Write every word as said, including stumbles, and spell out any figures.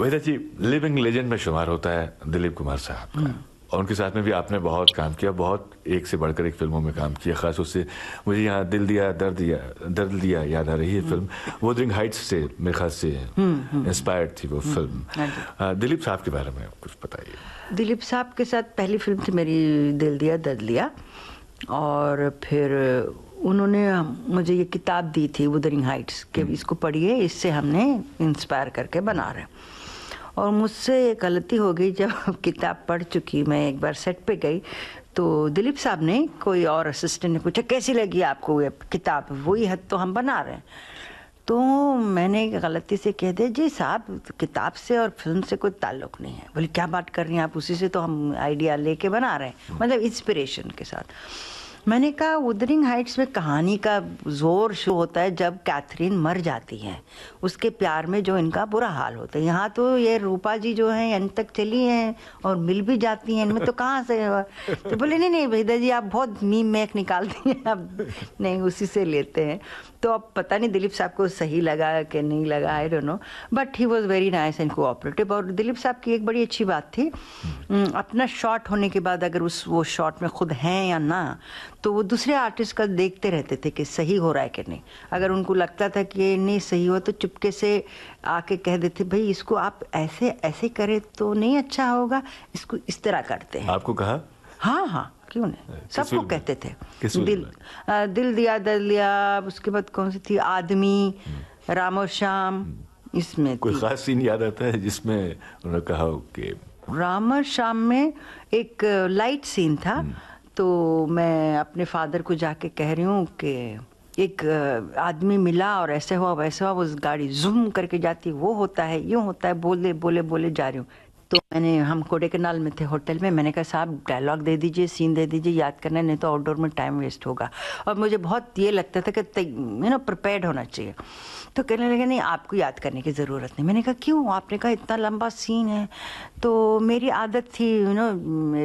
वेदा जी, living legend में शुमार होता है दिलीप कुमार साहब का, और उनके साथ में भी आपने बहुत काम किया, बहुत एक से बढ़कर एक फिल्मों में काम किया। खास उससे मुझे यहाँ दिल दिया दर्द दिया दर्द दिया याद आ रही है फिल्म। वुदरिंग हाइट्स से मेरे ख्याल से इंस्पायर्ड थी वो फिल्म। दिलीप साहब के बारे में कुछ बताइए। दिलीप साहब के साथ पहली फिल्म थी मेरी दिल दिया दर्द लिया, और फिर उन्होंने मुझे ये किताब दी थी वुदरिंग हाइट्स के, इसको पढ़िए, इससे हमने इंस्पायर करके बना रहे। और मुझसे एक गलती हो गई, जब किताब पढ़ चुकी मैं एक बार सेट पे गई तो दिलीप साहब ने, कोई और असिस्टेंट ने पूछा कैसी लगी आपको ये किताब, वही हद तो हम बना रहे हैं। तो मैंने गलती से कह दिया जी साहब किताब से और फिल्म से कोई ताल्लुक़ नहीं है। बोले क्या बात कर रही हैं आप, उसी से तो हम आइडिया लेके बना रहे हैं, मतलब इंस्पिरेशन के साथ। मैंने कहा वुदरिंग हाइट्स में कहानी का जोर शो होता है जब कैथरीन मर जाती है, उसके प्यार में जो इनका बुरा हाल होता है। यहाँ तो ये रूपा जी जो हैं अंत तक चली हैं और मिल भी जाती हैं, इनमें तो कहाँ से। तो बोले नहीं नहीं वेदा जी आप बहुत मीम मैक निकालती हैं, अब नहीं उसी से लेते हैं। तो अब पता नहीं दिलीप साहब को सही लगा कि नहीं लगा, I don't know, but he was very nice and cooperative. और दिलीप साहब की एक बड़ी अच्छी बात थी, अपना शॉट होने के बाद अगर उस वो शॉट में खुद हैं या ना, तो वो दूसरे आर्टिस्ट का देखते रहते थे कि सही हो रहा है कि नहीं। अगर उनको लगता था कि ये नहीं सही हो तो चुपके से आके कह देते भाई इसको आप ऐसे ऐसे करें तो नहीं अच्छा होगा, इसको इस तरह करते हैं। आपको कहा? हाँ हाँ क्यों नहीं, सबको कहते थे। किस दिल आ, दिल दिया दर्द लिया, उसके बाद कौन सी थी, आदमी, राम और श्याम, इसमें कोई खास सीन याद आता है जिसमें उन्होंने कहा कि राम और श्याम में एक लाइट सीन था, तो मैं अपने फादर को जाके कह रही हूँ कि एक आदमी मिला और ऐसे हुआ वैसे हुआ, उस गाड़ी जूम करके जाती, वो होता है यूँ होता है, बोले बोले बोले जा रही हूँ। तो मैंने, हम कोडेकनाल में थे होटल में, मैंने कहा साहब डायलॉग दे दीजिए, सीन दे दीजिए, याद करना नहीं तो आउटडोर में टाइम वेस्ट होगा। और मुझे बहुत ये लगता था कि यू नो प्रिपेयर्ड होना चाहिए। तो कहने लगे नहीं आपको याद करने की ज़रूरत नहीं। मैंने कहा क्यों? आपने कहा इतना लंबा सीन है। तो मेरी आदत थी यू नो